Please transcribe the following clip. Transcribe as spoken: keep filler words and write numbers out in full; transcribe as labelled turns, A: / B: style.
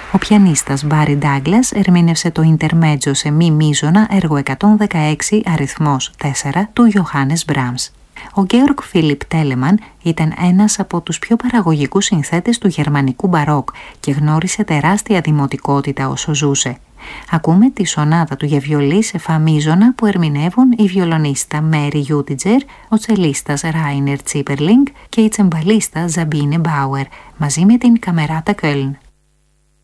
A: Ο πιανίστας Μπάρι Ντάγκλας ερμήνευσε το Ιντερμέτζο σε μη μείζωνα έργο εκατόν δεκαέξι αριθμός τέσσερα του Ιωάννης Μπράμς. Ο Γκέοργκ Φίλιπ Τέλεμαν ήταν ένας από τους πιο παραγωγικούς συνθέτες του γερμανικού μπαρόκ και γνώρισε τεράστια δημοτικότητα όσο ζούσε. Ακούμε τη σονάτα του για βιολί σε φα μείζωνα που ερμηνεύουν η βιολονίστα Μέρι Γιούτιτζερ, ο τσελίστας Ράινερ Τσίπερλινγκ και η τσεμπαλίστα Ζαμπίνε Μπάουερ μαζί με την Καμεράτα Κöln.